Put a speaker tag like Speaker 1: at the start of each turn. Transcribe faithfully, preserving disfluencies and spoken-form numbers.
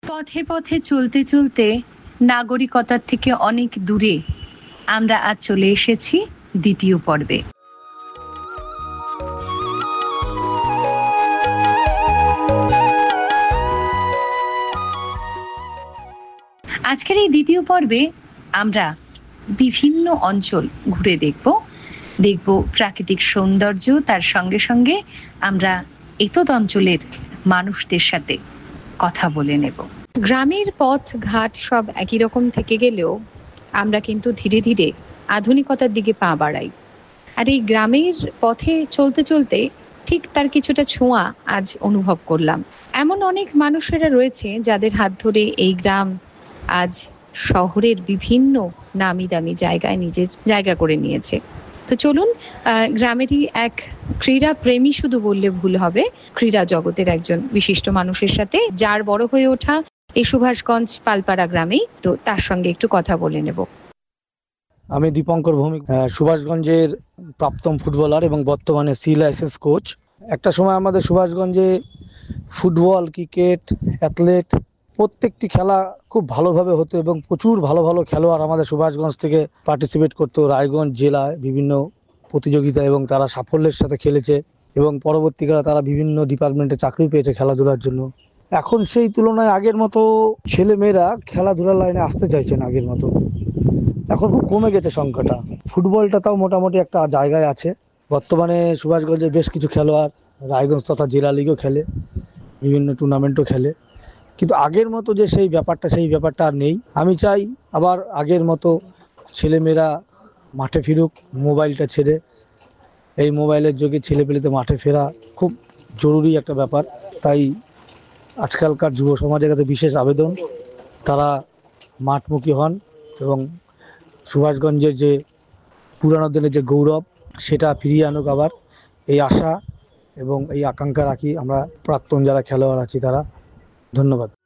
Speaker 1: পথে পথে চলতে চলতে নাগরিকতার থেকে অনেক দূরে আমরা আজ চলে এসেছি দ্বিতীয় পর্বে। আজকের এই দ্বিতীয় পর্বে আমরা বিভিন্ন অঞ্চল ঘুরে দেখব দেখব প্রাকৃতিক সৌন্দর্য, তার সঙ্গে সঙ্গে আমরা এতদ অঞ্চলের মানুষদের সাথে কথা বলে নেব। গ্রামের পথ ঘাট সব একই রকম থেকে গেলেও আমরা কিন্তু ধীরে ধীরে আধুনিকতার দিকে পা বাড়াই। আর এই গ্রামের পথে চলতে চলতে ঠিক তার কিছুটা ছোঁয়া আজ অনুভব করলাম। এমন অনেক মানুষেরা রয়েছে যাদের হাত ধরে এই গ্রাম আজ শহরের বিভিন্ন নামি দামি জায়গায় নিজের জায়গা করে নিয়েছে। তো চলুন গ্রামেরই এক ক্রীড়া প্রেমী শুধু বললে ভুল হবে, ক্রীড়া জগতের একজন বিশিষ্ট মানুষের সাথে, যার বড় হয়ে ওঠা এই সুভাষগঞ্জ পালপাড়া গ্রামেই, তো তার সঙ্গে একটু কথা বলে নেব।
Speaker 2: আমি দীপঙ্কর ভৌমিক, সুভাষগঞ্জের প্রাক্তন ফুটবলার এবং বর্তমানে সি লাইসেন্স কোচ। একটা সময় আমাদের সুভাষগঞ্জে ফুটবল, ক্রিকেট, অ্যাথলেট প্রত্যেকটি খেলা খুব ভালোভাবে হতো এবং প্রচুর ভালো ভালো খেলোয়াড় আমাদের সুভাষগঞ্জ থেকে পার্টিসিপেট করতো রায়গঞ্জ জেলায় বিভিন্ন প্রতিযোগিতা, এবং তারা সাফল্যের সাথে খেলেছে এবং পরবর্তীকালে তারা বিভিন্ন ডিপার্টমেন্টে চাকরি পেয়েছে খেলাধুলার জন্য। এখন সেই তুলনায় আগের মতো ছেলেমেয়েরা খেলাধুলার লাইনে আসতে চাইছে না আগের মতো, এখন খুব কমে গেছে সংখ্যাটা। ফুটবলটা তাও মোটামুটি একটা জায়গায় আছে। বর্তমানে সুভাষগঞ্জে বেশ কিছু খেলোয়াড় রায়গঞ্জ তথা জেলা লিগও খেলে, বিভিন্ন টুর্নামেন্টও খেলে, কিন্তু আগের মতো যে সেই ব্যাপারটা সেই ব্যাপারটা আর নেই। আমি চাই আবার আগের মতো ছেলেমেয়েরা মাঠে ফিরুক, মোবাইলটা ছেড়ে। এই মোবাইলের যুগে ছেলেপেলেতে মাঠে ফেরা খুব জরুরি একটা ব্যাপার। তাই আজকালকার যুব সমাজের কাছে বিশেষ আবেদন, তারা মাঠমুখী হন এবং সুভাষগঞ্জের যে পুরানো দিনের যে গৌরব সেটা ফিরিয়ে আনুক আবার, এই আশা এবং এই আকাঙ্ক্ষা রাখি আমরা প্রাক্তন যারা খেলোয়াড় আছি তারা। ধন্যবাদ।